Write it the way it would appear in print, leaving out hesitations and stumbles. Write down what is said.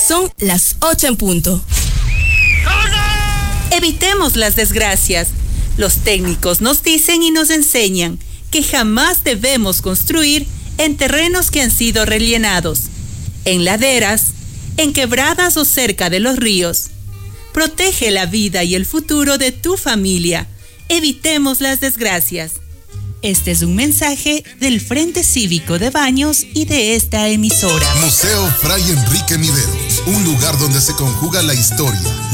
Son las 8 en punto. Evitemos las desgracias. Los técnicos nos dicen y nos enseñan que jamás debemos construir en terrenos que han sido rellenados, en laderas, en quebradas o cerca de los ríos. Protege la vida y el futuro de tu familia. Evitemos las desgracias. Este es un mensaje del Frente Cívico de Baños y de esta emisora. Museo Fray Enrique Mideros, un lugar donde se conjuga la historia,